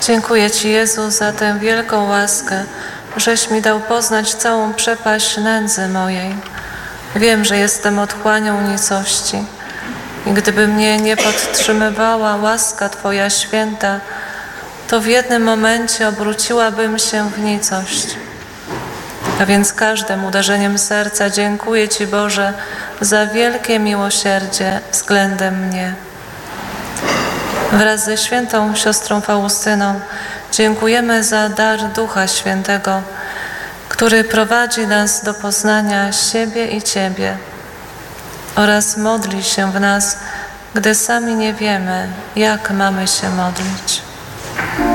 Dziękuję Ci, Jezu, za tę wielką łaskę, żeś mi dał poznać całą przepaść nędzy mojej. Wiem, że jestem otchłanią nicości i gdyby mnie nie podtrzymywała łaska Twoja święta, to w jednym momencie obróciłabym się w nicość. A więc każdym uderzeniem serca dziękuję Ci, Boże, za wielkie miłosierdzie względem mnie. Wraz ze świętą siostrą Faustyną dziękujemy za dar Ducha Świętego, który prowadzi nas do poznania siebie i Ciebie oraz modli się w nas, gdy sami nie wiemy, jak mamy się modlić.